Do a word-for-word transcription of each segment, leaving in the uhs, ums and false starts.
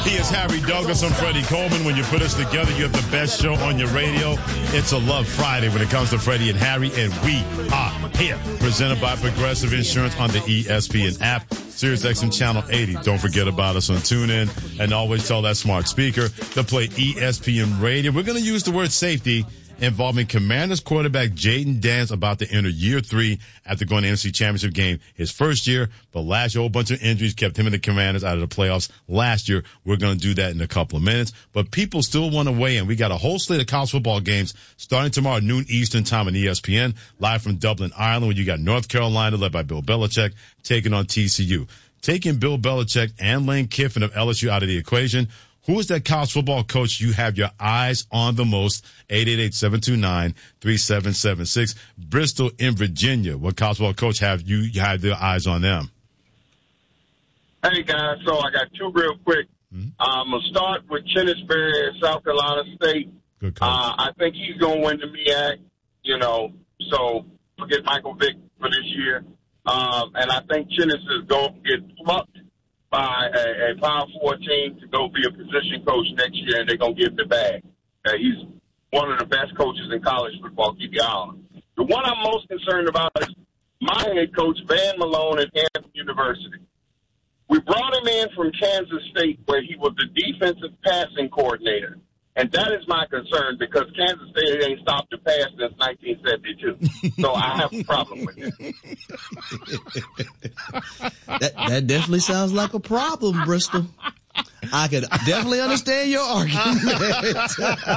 He is Harry Douglas. I'm Freddie Coleman. When you put us together, you have the best show on your radio. It's a Love Friday when it comes to Freddie and Harry, and we are here. Presented by Progressive Insurance on the E S P N app, Sirius X M Channel eighty. Don't forget about us on TuneIn, and always tell that smart speaker to play E S P N Radio. We're going to use the word safety involving Commanders quarterback Jaden Daniels about to enter year three after going to the N F C Championship game his first year, but last year a whole bunch of injuries kept him and the Commanders out of the playoffs last year. We're going to do that in a couple of minutes, but people still want to weigh in. We got a whole slate of college football games starting tomorrow noon Eastern time on E S P N, live from Dublin, Ireland, where you got North Carolina led by Bill Belichick taking on T C U. Taking Bill Belichick and Lane Kiffin of L S U out of the equation, who is that college football coach you have your eyes on the most? eight eight eight, seven two nine, three seven seven six. Bristol in Virginia. What college football coach have you, you have their eyes on them? Hey, guys. So I got two real quick. Mm-hmm. I'm going to start with Chennis Berry at South Carolina State. Good coach. Uh, I think he's going to win the M E A C, you know, so forget Michael Vick for this year. Um, and I think Chennis is going to get plucked by a, a Power Four team to go be a position coach next year, and they're going to give him the bag. Uh, he's one of the best coaches in college football. Keep your eye on him. The one I'm most concerned about is my head coach, Van Malone at Hampton University. We brought him in from Kansas State, where he was the defensive passing coordinator. And that is my concern, because Kansas State ain't stopped the pass since nineteen seventy-two. So I have a problem with it. that, that definitely sounds like a problem, Bristol. I could definitely understand your argument.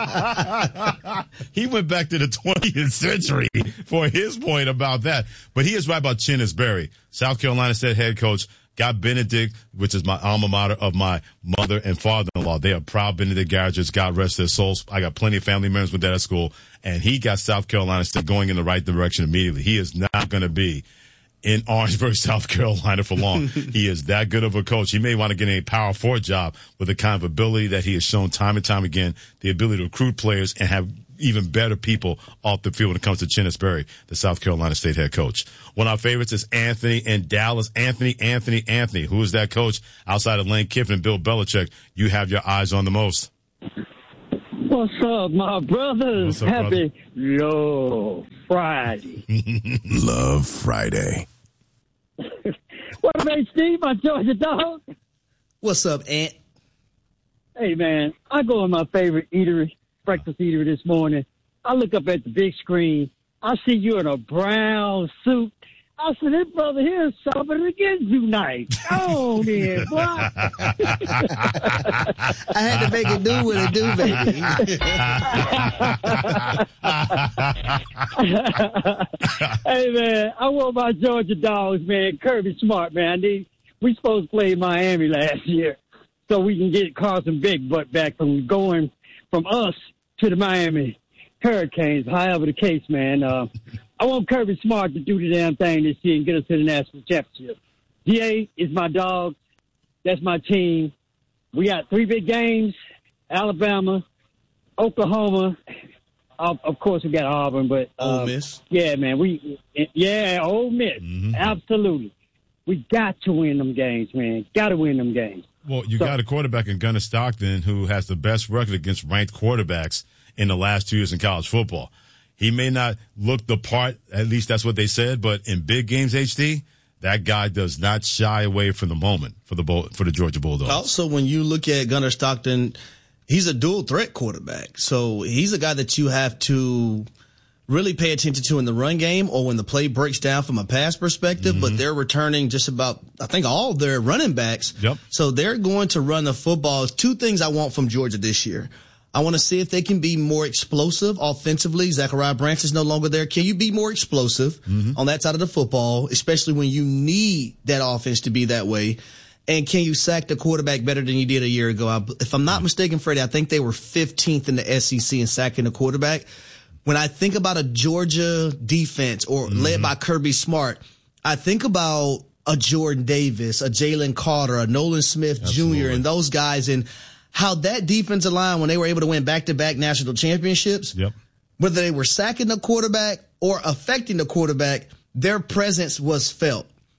He went back to the twentieth century for his point about that. But he is right about Chennis Berry, South Carolina State head coach. Got Benedict, which is my alma mater of my mother and father-in-law. They are proud Benedict Garagers. God rest their souls. I got plenty of family members with that at school. And he got South Carolina State going in the right direction immediately. He is not going to be in Orangeburg, South Carolina for long. He is that good of a coach. He may want to get a Power Four job with the kind of ability that he has shown time and time again, the ability to recruit players and have even better people off the field when it comes to Chennis Berry, the South Carolina State head coach. One of our favorites is Anthony in Dallas. Anthony, Anthony, Anthony. Who is that coach outside of Lane Kiffin and Bill Belichick you have your eyes on the most? What's up, my brothers? Up, Happy brother? Love Friday. Love Friday. What up, hey, Steve, my Georgia dog? What's up, Ant? Hey, man, I go in my favorite eatery, breakfast eatery this morning. I look up at the big screen. I see you in a brown suit. I said, this brother here is shopping again tonight. Oh, man, boy. I had to make it do what it do, baby. Hey, man, I want my Georgia dogs, man. Kirby Smart, man. They, we supposed to play Miami last year so we can get Carson Big Butt back from going from us to the Miami Hurricanes, however the case, man. Uh, I want Kirby Smart to do the damn thing this year and get us to the national championship. D A is my dog. That's my team. We got three big games, Alabama, Oklahoma. Of, of course, we got Auburn, but uh, Ole Miss. Yeah, man. We yeah, Ole Miss. Mm-hmm. Absolutely. We got to win them games, man. Got to win them games. Well, you so, got a quarterback in Gunnar Stockton who has the best record against ranked quarterbacks in the last two years in college football. He may not look the part, at least that's what they said, but in big games, H D, that guy does not shy away from the moment for the Bull, for the Georgia Bulldogs. Also, when you look at Gunnar Stockton, he's a dual threat quarterback. So he's a guy that you have to really pay attention to in the run game or when the play breaks down from a pass perspective, mm-hmm. but they're returning just about, I think, all their running backs. Yep. So they're going to run the football. Two things I want from Georgia this year. I want to see if they can be more explosive offensively. Zachariah Branch is no longer there. Can you be more explosive mm-hmm. on that side of the football, especially when you need that offense to be that way? And can you sack the quarterback better than you did a year ago? I, if I'm not mm-hmm. mistaken, Freddie, I think they were fifteenth in the S E C in sacking the quarterback. When I think about a Georgia defense or mm-hmm. led by Kirby Smart, I think about a Jordan Davis, a Jalen Carter, a Nolan Smith Absolutely. Junior, and those guys, and how that defensive line, when they were able to win back-to-back national championships, yep. whether they were sacking the quarterback or affecting the quarterback, their presence was felt.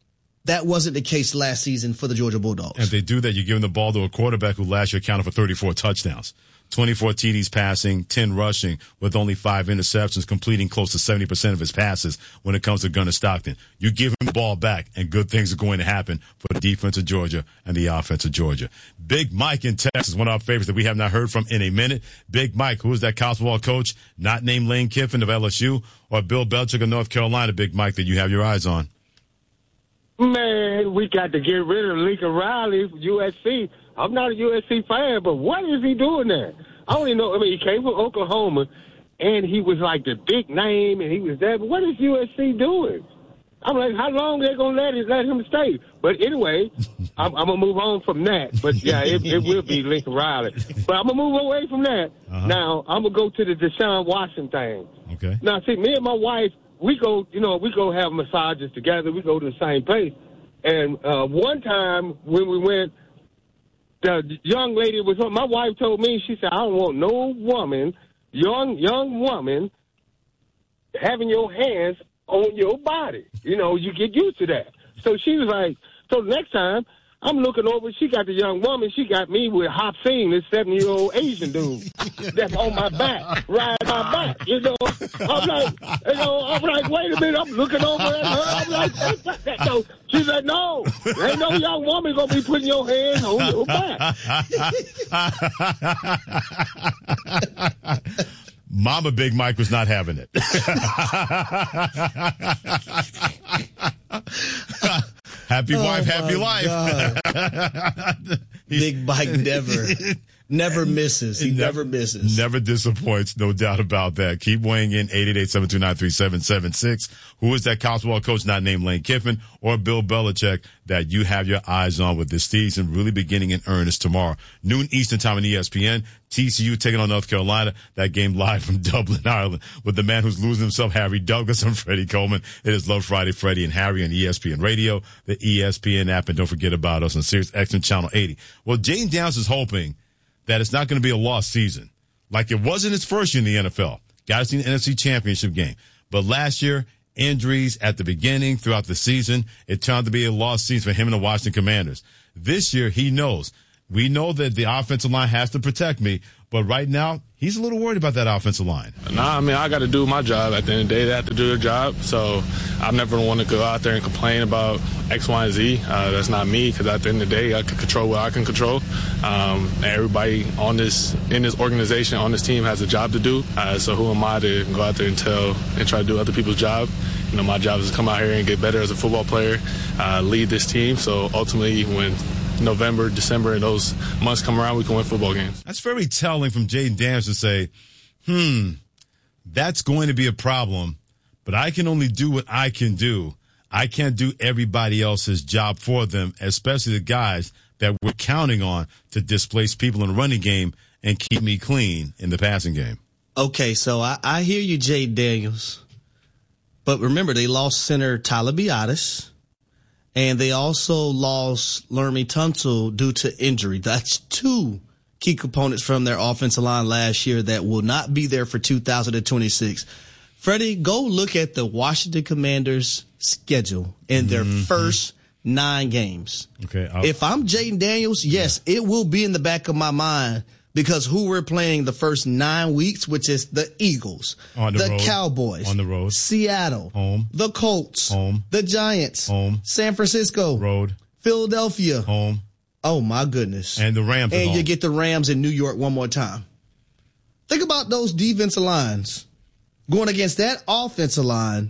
That wasn't the case last season for the Georgia Bulldogs. And if they do that, you're giving the ball to a quarterback who last year accounted for thirty-four touchdowns, twenty-four T Ds passing, ten rushing, with only five interceptions, completing close to seventy percent of his passes when it comes to Gunnar Stockton. You give him the ball back, and good things are going to happen for the defense of Georgia and the offense of Georgia. Big Mike in Texas, one of our favorites that we have not heard from in a minute. Big Mike, who is that college football coach, not named Lane Kiffin of L S U, or Bill Belichick of North Carolina, Big Mike, that you have your eyes on? Man, we got to get rid of Lincoln Riley from U S C. I'm not a U S C fan, but what is he doing there? I only know, I mean, he came from Oklahoma, and he was like the big name, and he was there. But what is U S C doing? I'm like, how long are they going to let it, let him stay? But anyway, I'm, I'm going to move on from that. But, yeah, it, it will be Lincoln Riley. But I'm going to move away from that. Uh-huh. Now, I'm going to go to the Deshaun Watson thing. Okay. Now, see, me and my wife, we go, you know, we go have massages together. We go to the same place. And uh, one time when we went, the young lady was on, my wife told me, she said, I don't want no woman, young young woman, having your hands on your body. You know, you get used to that. So she was like, so the next time, I'm looking over, she got the young woman, she got me with Hopsing, this seventy-year-old Asian dude that's on my back, riding my back, you know. I'm like, you know, I'm like, wait a minute, I'm looking over at her, I'm like, that, that. So she said, no, ain't no young woman gonna be putting your hands on your back. Mama Big Mike was not having it. Happy wife, oh happy life. Big Mike never, never misses. He never, never misses. Never disappoints, no doubt about that. Keep weighing in, eight eight eight, seven two nine, three seven seven six. Who is that college football coach not named Lane Kiffin or Bill Belichick that you have your eyes on with this season really beginning in earnest tomorrow? Noon Eastern time on E S P N. T C U taking on North Carolina. That game live from Dublin, Ireland, with the man who's losing himself, Harry Douglas and Freddie Coleman. It is Love Friday, Freddie and Harry on E S P N Radio, the E S P N app, and don't forget about us on Sirius X M Channel eighty. Well, Jane Downs is hoping that it's not going to be a lost season like it was in its first year in the N F L. Got to see the N F C Championship game. But last year, injuries at the beginning, throughout the season, it turned out to be a lost season for him and the Washington Commanders. This year, he knows. We know that the offensive line has to protect me, but right now, he's a little worried about that offensive line. Nah, I mean, I got to do my job. At the end of the day, they have to do their job. So I'm never want to go out there and complain about X, Y, and Z. Uh, that's not me, because at the end of the day, I can control what I can control. Um, and everybody on this, in this organization, on this team, has a job to do. Uh, so who am I to go out there and tell and try to do other people's job? You know, my job is to come out here and get better as a football player, uh, lead this team. So ultimately, when November, December, and those months come around, we can win football games. That's very telling from Jaden Daniels to say, hmm, that's going to be a problem, but I can only do what I can do. I can't do everybody else's job for them, especially the guys that we're counting on to displace people in the running game and keep me clean in the passing game. Okay, so I, I hear you, Jaden Daniels. But remember, they lost center Tyler Biadasz. And they also lost Laremy Tunsil due to injury. That's two key components from their offensive line last year that will not be there for two thousand twenty-six. Freddie, go look at the Washington Commanders' schedule in their mm-hmm. first nine games. Okay. I'll- if I'm Jaden Daniels, yes, yeah. it will be in the back of my mind because who we're playing the first nine weeks, which is the Eagles, on the, the road. Cowboys, on the road, Seattle, home, the Colts, home, the Giants, home, San Francisco, road, Philadelphia, home. Oh my goodness! And the Rams, and home. You get the Rams in New York one more time. Think about those defensive lines going against that offensive line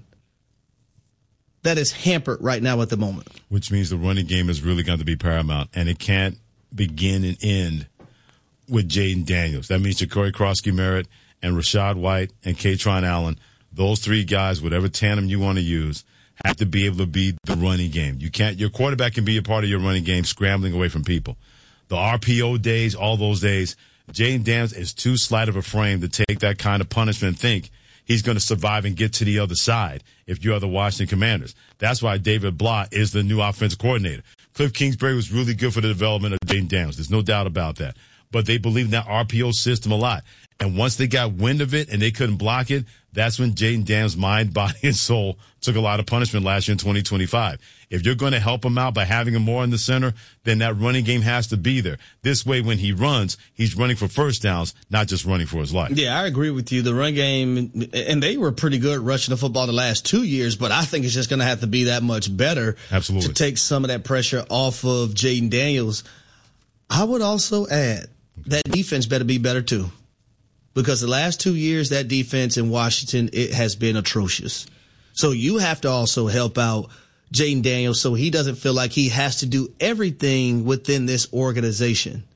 that is hampered right now at the moment. Which means the running game is really going to be paramount, and it can't begin and end with Jaden Daniels. That means Ja'Cory Krosky-Merritt and Rachaad White and Kaytron Allen, those three guys, whatever tandem you want to use, have to be able to be the running game. You can't, your quarterback can be a part of your running game, scrambling away from people. The R P O days, all those days, Jaden Daniels is too slight of a frame to take that kind of punishment and think he's going to survive and get to the other side if you are the Washington Commanders. That's why David Blah is the new offensive coordinator. Cliff Kingsbury was really good for the development of Jaden Daniels. There's no doubt about that. but they believe in that R P O system a lot. And once they got wind of it and they couldn't block it, that's when Jayden Daniels' mind, body, and soul took a lot of punishment last year in twenty twenty-five. If you're going to help him out by having him more in the center, then that running game has to be there. This way, when he runs, he's running for first downs, not just running for his life. Yeah, I agree with you. The run game, and they were pretty good rushing the football the last two years, but I think it's just going to have to be that much better. Absolutely. To take some of that pressure off of Jayden Daniels. I would also add that defense better be better too. Because the last two years, that defense in Washington, it has been atrocious. So you have to also help out Jayden Daniels so he doesn't feel like he has to do everything within this organization.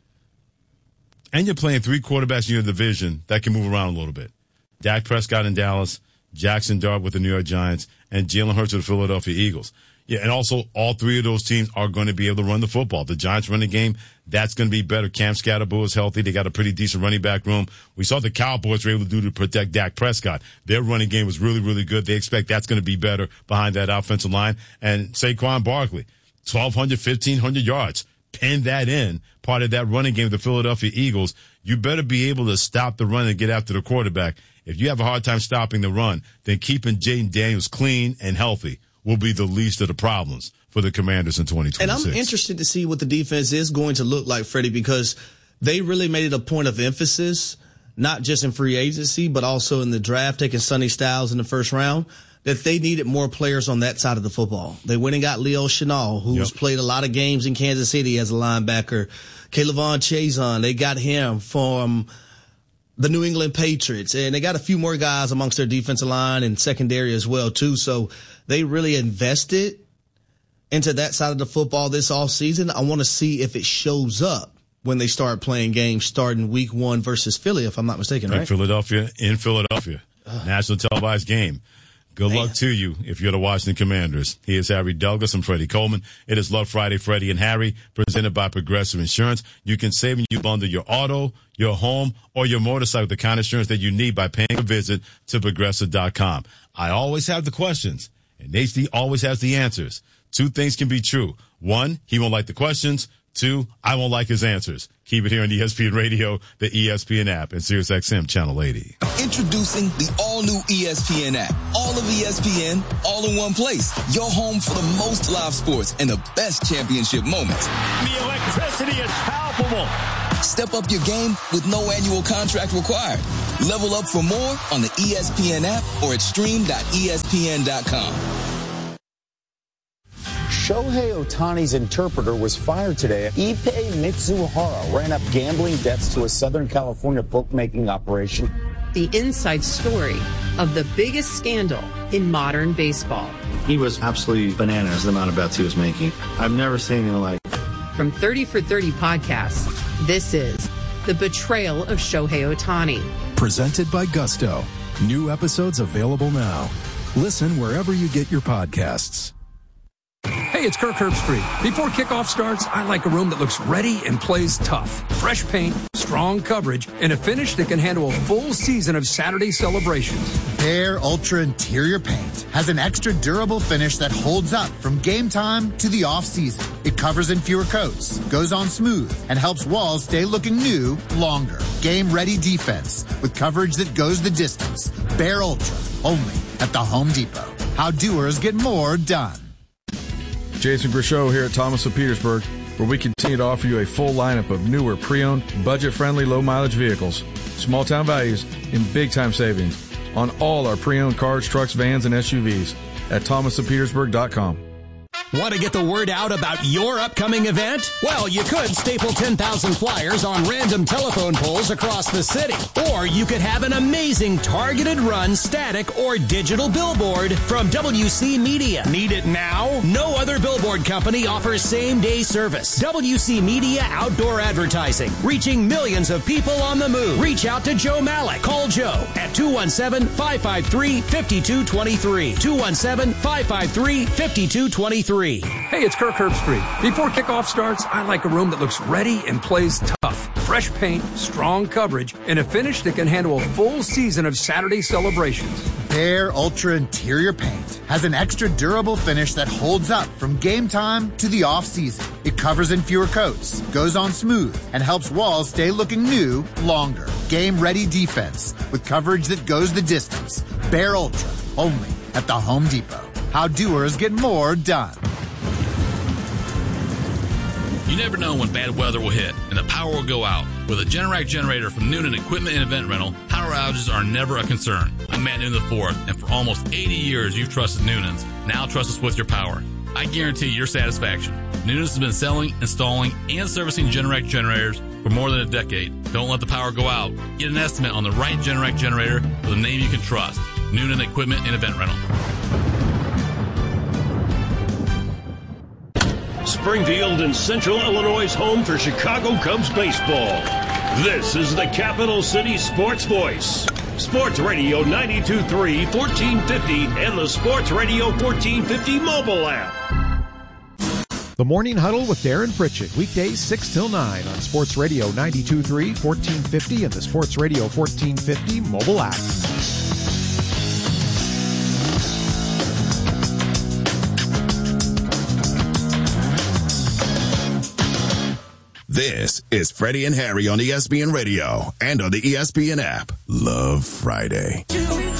And you're playing three quarterbacks in your division that can move around a little bit. Dak Prescott in Dallas, Jackson Dart with the New York Giants, and Jalen Hurts with the Philadelphia Eagles. Yeah, and also all three of those teams are going to be able to run the football. The Giants running game, that's going to be better. Cam Scatterbo is healthy. They got a pretty decent running back room. We saw the Cowboys were able to do to protect Dak Prescott. Their running game was really, really good. They expect that's going to be better behind that offensive line. And Saquon Barkley, twelve hundred, fifteen hundred yards. Pin that in, part of that running game of the Philadelphia Eagles. You better be able to stop the run and get after the quarterback. If you have a hard time stopping the run, then keeping Jayden Daniels clean and healthy will be the least of the problems for the Commanders in twenty twenty-six. And I'm interested to see what the defense is going to look like, Freddie, because they really made it a point of emphasis, not just in free agency, but also in the draft, taking Sonny Styles in the first round, that they needed more players on that side of the football. They went and got Leo Chenal, who's yep. played a lot of games in Kansas City as a linebacker. K'Lavon Chaisson, they got him from the New England Patriots, and they got a few more guys amongst their defensive line and secondary as well, too. So they really invested into that side of the football this offseason. I want to see if it shows up when they start playing games starting week one versus Philly, if I'm not mistaken, right? In Philadelphia, in Philadelphia. Ugh. National televised game. Good Man. luck to you if you're the Washington Commanders. Here's Harry Douglas and Freddie Coleman. It is Love Friday, Freddie and Harry, presented by Progressive Insurance. You can save when you bundle your auto, your home, or your motorcycle with the kind of insurance that you need by paying a visit to Progressive dot com. I always have the questions, and H D always has the answers. Two things can be true. One, he won't like the questions. Two, I won't like his answers. Keep it here on E S P N Radio, the E S P N app, and Sirius X M Channel eighty. Introducing the all-new E S P N app. All of E S P N, all in one place. Your home for the most live sports and the best championship moments. The electricity is palpable. Step up your game with no annual contract required. Level up for more on the E S P N app or at stream dot E S P N dot com. Shohei Ohtani's interpreter was fired today. Ippei Mitsuhara ran up gambling debts to a Southern California bookmaking operation. The inside story of the biggest scandal in modern baseball. He was absolutely bananas, the amount of bets he was making. I've never seen anything like it. From thirty for thirty podcasts, this is The Betrayal of Shohei Ohtani. Presented by Gusto. New episodes available now. Listen wherever you get your podcasts. Hey, it's Kirk Herbstreit. Before kickoff starts, I like a room that looks ready and plays tough. Fresh paint, strong coverage, and a finish that can handle a full season of Saturday celebrations. Behr Ultra Interior Paint has an extra durable finish that holds up from game time to the off-season. It covers in fewer coats, goes on smooth, and helps walls stay looking new longer. Game-ready defense with coverage that goes the distance. Behr Ultra, only at the Home Depot. How doers get more done. Jason Grishow here at Thomas of Petersburg, where we continue to offer you a full lineup of newer, pre-owned, budget-friendly, low-mileage vehicles. Small-town values and big-time savings on all our pre-owned cars, trucks, vans, and S U Vs at thomas of petersburg dot com. Want to get the word out about your upcoming event? Well, you could staple ten thousand flyers on random telephone poles across the city. Or you could have an amazing targeted run, static, or digital billboard from W C Media. Need it now? No other billboard company offers same-day service. W C Media Outdoor Advertising, reaching millions of people on the move. Reach out to Joe Malik. Call Joe at two one seven, five five three, five two two three. two one seven, five five three, five two two three. Hey, it's Kirk Herbstreit. Before kickoff starts, I like a room that looks ready and plays tough. Fresh paint, strong coverage, and a finish that can handle a full season of Saturday celebrations. Bare Ultra Interior Paint has an extra durable finish that holds up from game time to the off-season. It covers in fewer coats, goes on smooth, and helps walls stay looking new longer. Game-ready defense with coverage that goes the distance. Bare Ultra, only at the Home Depot. How doers get more done. You never know when bad weather will hit and the power will go out. With a Generac generator from Noonan Equipment and Event Rental, power outages are never a concern. I'm Matt Noonan the fourth, and for almost eighty years you've trusted Noonan's. Now trust us with your power. I guarantee your satisfaction. Noonan's has been selling, installing, and servicing Generac generators for more than a decade. Don't let the power go out. Get an estimate on the right Generac generator with a name you can trust. Noonan Equipment and Event Rental. Springfield and Central Illinois' home for Chicago Cubs baseball. This is the Capital City Sports Voice. Sports Radio ninety-two point three, fourteen fifty, and the Sports Radio fourteen fifty mobile app. The Morning Huddle with Darren Pritchett, weekdays six till nine on Sports Radio ninety-two point three, fourteen fifty, and the Sports Radio fourteen fifty mobile app. This is Freddie and Harry on E S P N Radio and on the E S P N app. Love Friday.